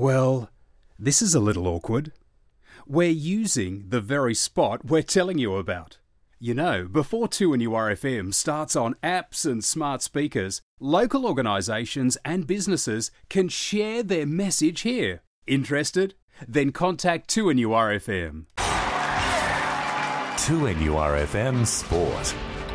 Well, this is a little awkward. We're using the very spot we're telling you about. You know, before 2NURFM starts on apps and smart speakers, local organisations and businesses can share their message here. Interested? Then contact 2NURFM. 2NURFM Sport.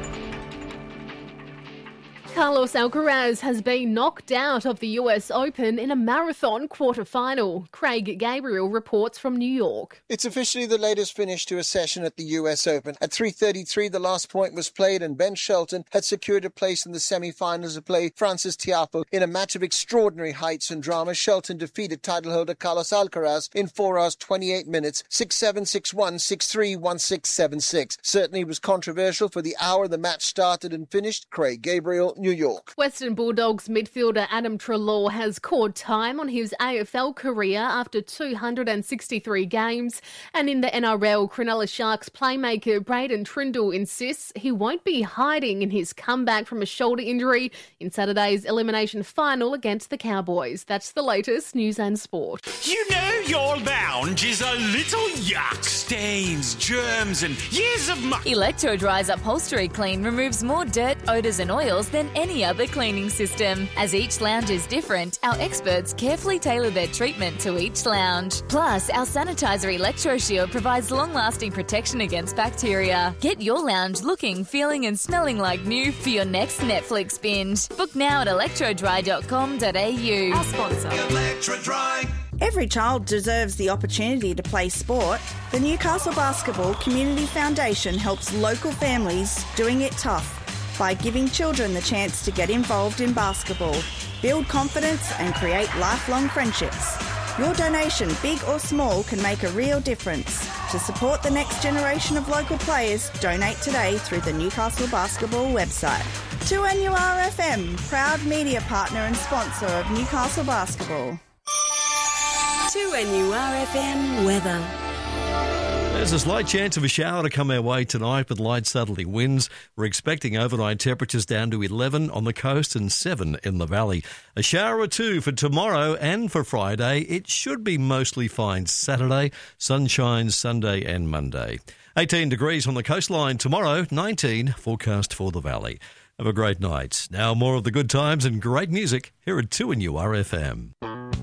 Carlos Alcaraz has been knocked out of the US Open in a marathon quarterfinal. Craig Gabriel reports from New York. It's officially the latest finish to a session at the US Open. At 3:33, the last point was played and Ben Shelton had secured a place in the semi-finals to play Francis Tiafoe. In a match of extraordinary heights and drama, Shelton defeated title holder Carlos Alcaraz in 4 hours 28 minutes, 6-7, 6-1, 6-3, 1-6, 7-6. Certainly was controversial for the hour the match started and finished. Craig Gabriel, New York. Western Bulldogs midfielder Adam Treloar has called time on his AFL career after 263 games. And in the NRL, Cronulla Sharks playmaker Braden Trindle insists he won't be hiding in his comeback from a shoulder injury in Saturday's elimination final against the Cowboys. That's the latest news and sport. You know your lounge is a little yuck. Stains, germs and years of muck. Electro-Dry's upholstery clean removes more dirt, odours and oils than any other cleaning system. As each lounge is different, our experts carefully tailor their treatment to each lounge. Plus, our sanitizer Electro Shield provides long-lasting protection against bacteria. Get your lounge looking, feeling and smelling like new for your next Netflix binge. Book now at electrodry.com.au. Our sponsor. Electro-Dry. Every child deserves the opportunity to play sport. The Newcastle Basketball Community Foundation helps local families doing it tough by giving children the chance to get involved in basketball, build confidence and create lifelong friendships. Your donation, big or small, can make a real difference. To support the next generation of local players, donate today through the Newcastle Basketball website. 2NURFM, proud media partner and sponsor of Newcastle Basketball. 2NURFM weather. There's a slight chance of a shower to come our way tonight with light southerly winds. We're expecting overnight temperatures down to 11 on the coast and 7 in the valley. A shower or two for tomorrow and for Friday. It should be mostly fine Saturday, sunshine Sunday and Monday. 18 degrees on the coastline tomorrow, 19 forecast for the valley. Have a great night. Now more of the good times and great music here at 2NURFM.